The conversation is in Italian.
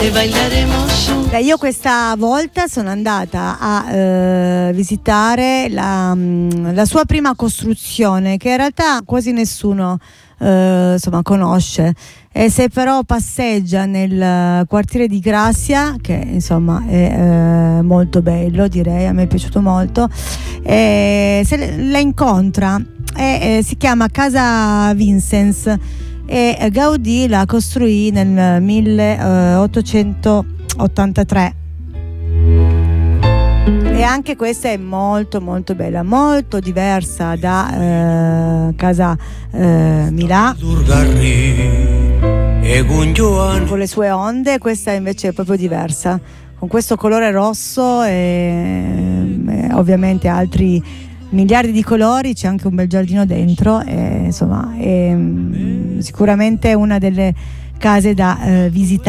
e bailaremos un... Io questa volta sono andata a visitare la sua prima costruzione, che in realtà quasi nessuno conosce, e se però passeggia nel quartiere di Grazia, che insomma è molto bello, direi, a me è piaciuto molto, se la incontra, si chiama Casa Vincenz, e Gaudì la costruì nel 1883. E anche questa è molto molto bella, molto diversa da Casa Milà con le sue onde. Questa invece è proprio diversa, con questo colore rosso e ovviamente altri miliardi di colori. C'è anche un bel giardino dentro, insomma è sicuramente una delle case da visitare.